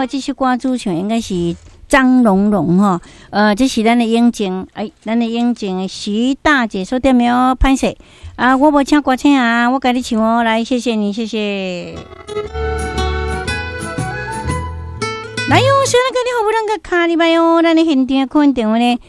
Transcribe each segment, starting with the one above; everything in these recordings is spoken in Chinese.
看这首歌主唱应该是张荣荣哈，这是咱的英静，咱的英静徐大姐说对没有？拍摄啊，我无唱歌声啊，我给你唱哦，来，谢谢你，谢谢。来哟，小那个你好不能个卡里边哟，咱的现场看电话呢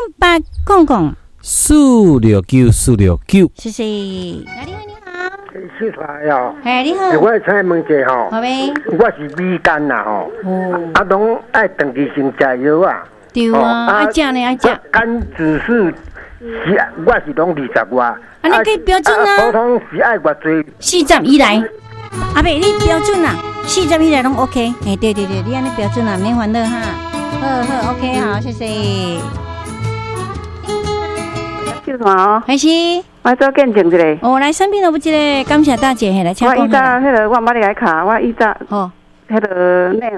，0800，469，谢谢。来，你好，你好。 是啥呀？ 哎，你好。 我请问一下吼， 好呗。 我是米干呐吼，拢爱长期性食药啊。 对啊，爱食呢，爱食。 肝指数我是拢20外。 你可以标准啊。 普通是爱偌济 ？40以来。阿伯，你标准啊？40以来拢 OK。哎，对，你安尼标准啊，免烦恼哈。好 ，OK， 好，谢谢。 秀团哦， 还是我做见证一个。 哦，来生病了不一个，感谢大姐，来请讲。 我以早迄个我捌你来卡，我以早哦， 迄个内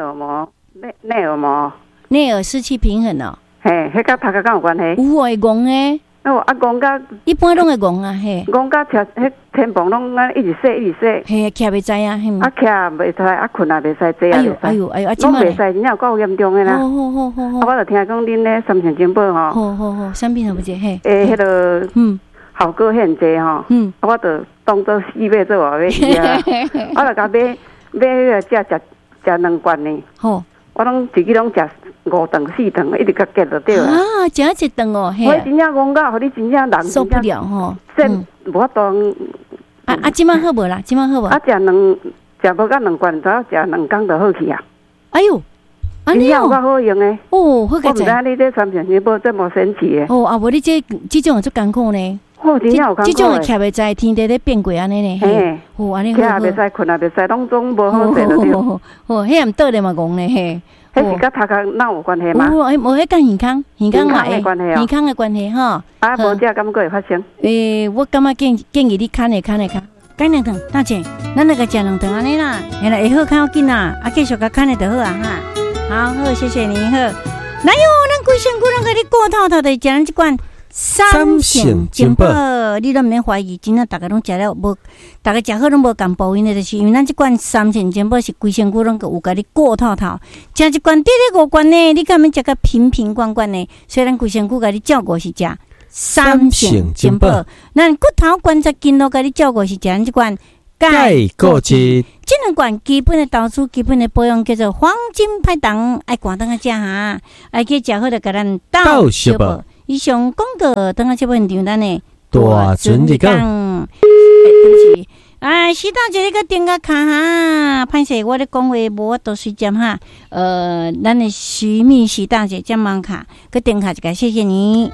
耳失去平衡哦。 嘿，迄甲头壳敢有关系？ 有会戆诶。 戆甲一般拢会戆啊，嘿。 戆甲徛迄天棚拢安一直洗。 嘿，徛袂知啊，嘿。 徛袂使，困也袂使，坐也袂使。 哎呦， 拢袂使，真正够严重诶啦。 好。 我就听讲恁咧三线金宝吼。 好，生病了不一个嘿。 迄个效果很济吼。我就当做死买做话要食啊。我就甲买迄个食2罐呢。好。我拢自己拢食5顿4顿，一直甲结就对了。 啊，食一顿哦，嘿。 我真正讲到，互你真正人受不了吼。 无法度。 即摆好无啦？即摆好无？ 食无甲2罐，只要食2工就好去啊。 哎呦，安尼哦， 有较好用诶。 哦，好个我毋知你这三线线报这么神奇诶。 哦，无你这种有足艰苦呢。 哦，真正有艰苦。 这种徛袂知，天地咧变过安尼呢。 嘿， 哦，安尼好。 徛也袂使，困也袂使，拢总无好势就对。 哦，迄样倒咧嘛戆咧嘿。 迄是甲头壳脑有关系吗？ 无迄甲健康嘛的关系哦。 健康的关系吼。 啊，无食敢会发生？ 我感觉建议你看下。干2顿，大姐，咱来个食2顿安尼啦，下来会好较要紧啦，继续甲看下就好啊哈。好，谢谢你好。来哟，咱规身躯拢甲你过透透的食咱这罐3线金宝，你都免怀疑，真正大家拢食了无，大家食好拢无共步因的，就是因为咱这罐3线金宝是规身躯拢有甲你过透透，食一罐得5罐呢，你敢免食个瓶罐呢？所以咱规身躯甲你照顾是食3线金宝，咱骨头关节筋都甲你照顾是食咱这罐钙固质。 这2罐基本的投资、基本的保养叫做黄金派档，爱赶当个食哈，爱去食好就甲咱倒小宝。以上广告等下这部现场咱呢大准你讲。 对不起，徐大姐你个点个卡哈，歹势我咧讲话无法度随接哈。咱的徐大姐这忙卡，个点卡一个，谢谢你。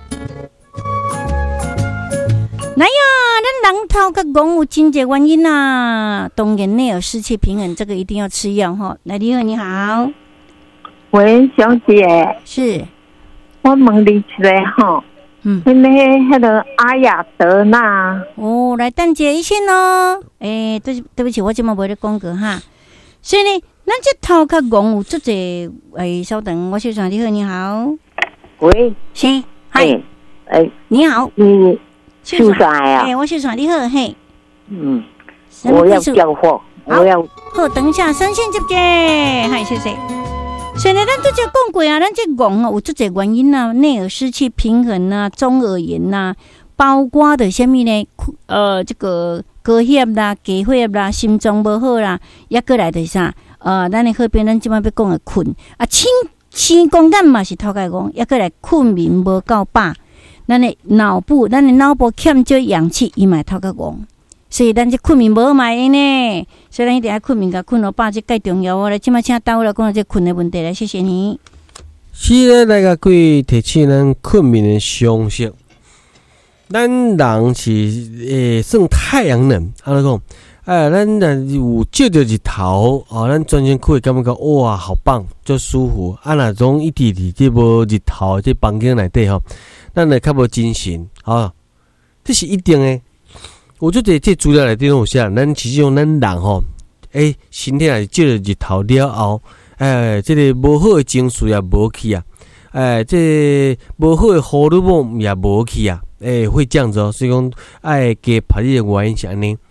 来呀，咱人头甲戆有真侪原因啊，当然内耳失去平衡，这个一定要吃药哈。来，你好，你好， 喂，小姐， 是， 我问你一个吼，迄个阿雅德纳， 哦，来等一下哦，对不起，我今嘛无咧广告哈，所以呢，咱这头壳戆有足侪，稍等，我小传你好，你好， 喂， 是，嗨，你好， 秀才啊！ 我秀才你好，嘿。 我要交货，我要。 好，等一下，3线接接，嗨，谢谢。所以呢，咱这讲过啊，咱这戆有足侪原因啊，内耳失去平衡啊，中耳炎呐，包括的什么呢？这个高血啦、低血啦、心脏不好啦，也过来的啥？咱的好边咱即摆要讲的困啊，青光眼嘛是头盖戆，也过来困眠无够饱。咱的脑部欠缺氧气，伊嘛头壳戆，所以咱这困眠无嘛用呢。所以咱一定要困眠，甲困到饱，这介重要哦。来，即马请导来讲这困的问题来，谢谢你。 是来个贵提醒咱困眠的常识。咱人是算太阳能，安尼讲，咱有照着日头哦，咱全身可以感觉哇，好棒，就舒服。那种一直伫这无日头这房间内底吼。咱来较无精神啊，这是一定的。我觉得这资料内底拢有写，咱其实用咱人吼，身体内照着日头了后，这个无好的情绪也无去啊，这无好的荷尔蒙也无去啊，会这样子哦。所以讲，加拍的原因是安尼。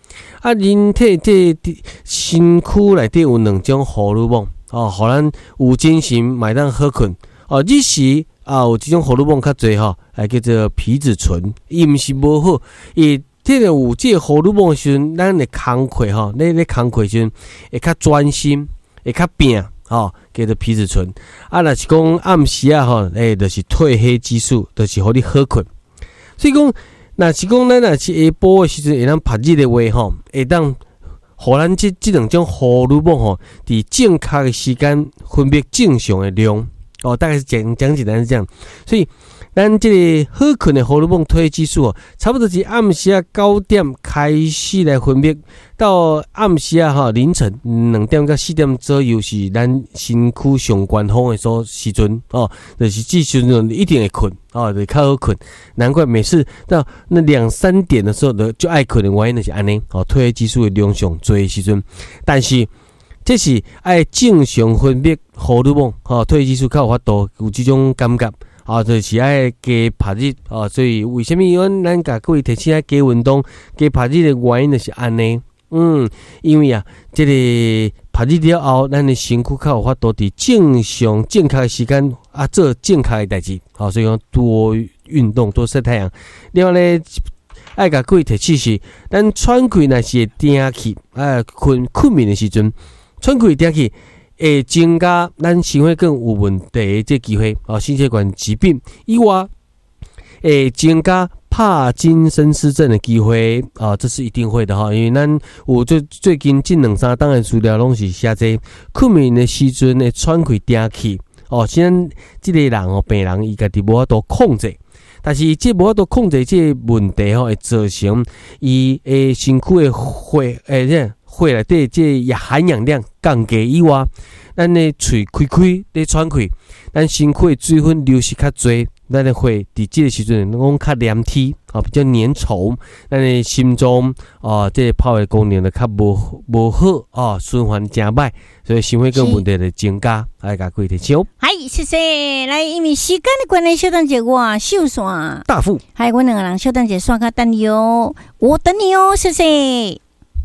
人体这身躯内底有2种荷尔蒙互咱有精神，买当好困日时有这种荷尔蒙较侪叫做皮质醇，伊毋是无好，伊这个有这个荷尔蒙的时阵，咱的工课咧工课时阵会较专心，会较拼叫做皮质醇。若是讲暗时就是褪黑激素，就是互你好困。所以讲，若是讲咱若是下晡的时阵会当晒日的话会当互咱这2种荷尔蒙伫正确的时间分泌正常的量大概是讲简单是这样。所以咱这个好困的荷尔蒙褪黑激素差不多是暗时9点开始来分泌，到暗时凌晨2点到4点左右是咱身躯上高峰的时阵就是这时阵一定会困就较好困。难怪每次到那2-3点的时候就爱困的原因就是安尼褪黑激素的量上多的时阵。但是这是爱正常分泌荷尔蒙褪黑激素较有法度有这种感觉就是爱加晒日所以为什么咱甲各位提醒加运动、加晒日的原因就是安尼。因为这个晒日了后，咱的身躯较有法度伫正确的时间做正确的代志所以讲多运动、多晒太阳。另外咧，爱甲各位提醒是，咱喘气若是会定气困眠的时阵，喘气定气。会增加咱心血管有问题的这机会心血管疾病以外，会增加帕金森氏症的机会这是一定会的因为咱有最近这2-3档的资料拢是写这困眠的时阵的喘气定气现在这个人病人伊家己无法度控制，但是这无法度控制这个问题会造成伊的身躯的血内底这含氧量降低以外，咱的嘴开咧喘气，咱身躯的水分流失较多，咱的血伫这个时阵讲较黏体比较粘稠，咱的心脏这泡的功能就较无好循环真歹，所以心血管问题就增加，来甲各位提醒。 嗨，谢谢。来，因为时间的关系，小等者我秀线大富， 还有我2个人小等者刷卡等你哦，我等你哦，谢谢。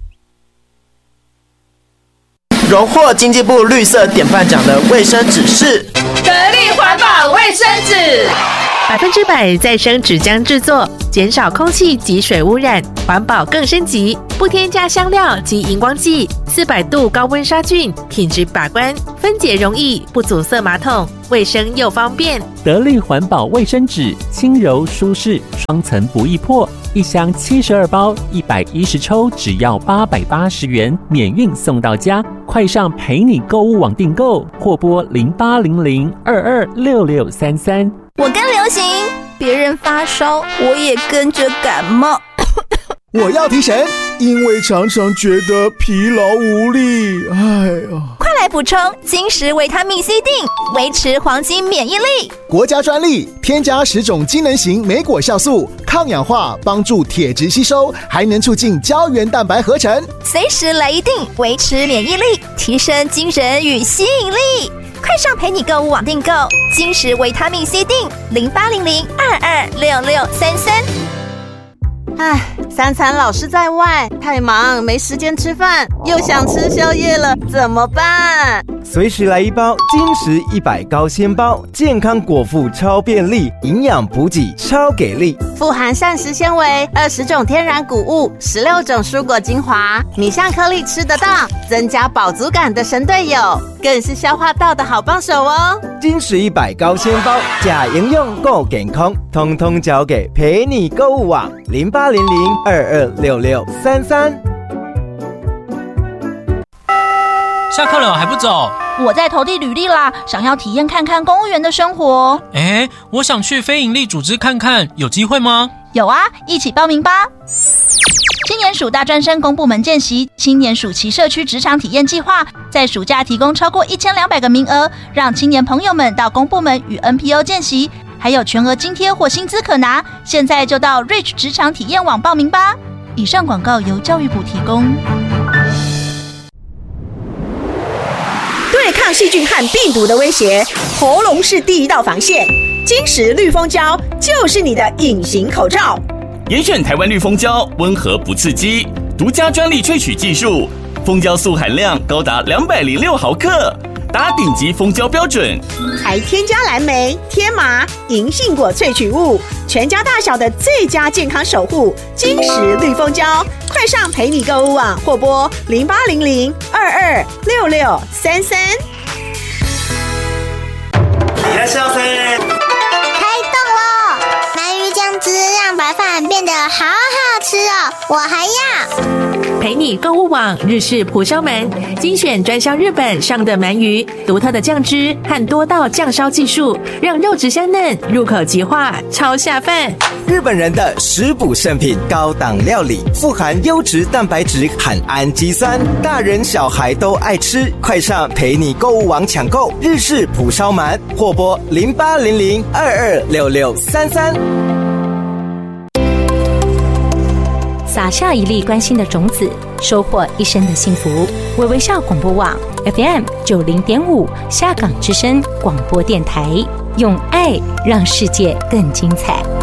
荣获经济部绿色典范奖的卫生纸是得力环保卫生纸 ，100%再生纸浆制作，减少空气及水污染，环保更升级，不添加香料及荧光剂，400度高温杀菌，品质把关，分解容易，不阻塞马桶，卫生又方便。 得力环保卫生纸，轻柔舒适，双层不易破，一箱72包，110抽，只要880元，免运送到家。快上陪你购物网订购，或拨0800226633。 我跟流行，别人发烧，我也跟着感冒。 我要提神，因为常常觉得疲劳无力。 快来补充金石维他命 C 锭，维持黄金免疫力。 国家专利，添加10种机能型莓果酵素，抗氧化，帮助铁质吸收，还能促进胶原蛋白合成。 随时来一锭，维持免疫力，提升精神与吸引力。快上陪你购物网订购金石维他命 C 锭，0800226633。 3餐老是在外，太忙没时间吃饭，又想吃宵夜了，怎么办？ 随时来一包金石100高纤包，健康果腹超便利，营养补给超给力， 富含膳食纤维、20种天然谷物、16种蔬果精华，你像颗粒吃得到，增加饱足感的神队友，更是消化道的好帮手哦。 金石100高纤包，假营养够健康，通通交给陪你购物网0800226633。 下课了还不走？ 我在投递履历啦，想要体验看看公务员的生活。 我想去非营利组织看看，有机会吗？ 有啊，一起报名吧。青年署大专生公部门见习青年暑期社区职场体验计划，在暑假提供超过1200个名额，让青年朋友们到公部门与 NPO 见习，还有全额津贴或薪资可拿。现在就到 Reach 职场体验网报名吧。以上广告由教育部提供。 对抗细菌和病毒的威胁，喉咙是第一道防线。金石绿蜂胶就是你的隐形口罩。 严选台湾绿蜂胶，温和不刺激， 独家专利萃取技术，蜂胶素含量高达206毫克，达顶级蜂胶标准， 还添加蓝莓、天麻、银杏果萃取物，全家大小的最佳健康守护，金石绿蜂胶。快上陪你购物网或拨0800-226633。 いらっしゃいませ。 开动了！鳗鱼酱汁让白饭变得好好吃哦，我还要。 陪你购物网日式蒲烧鳗，精选专销日本上的鳗鱼，独特的酱汁和多道酱烧技术，让肉质香嫩，入口即化，超下饭。 日本人的食补圣品，高档料理，富含优质蛋白质和氨基酸，大人小孩都爱吃。快上陪你购物网抢购日式蒲烧鳗，或拨0800226633。 撒下一粒关心的种子，收获一生的幸福。微微笑广播网 FM90.5下港之声广播电台，用爱让世界更精彩。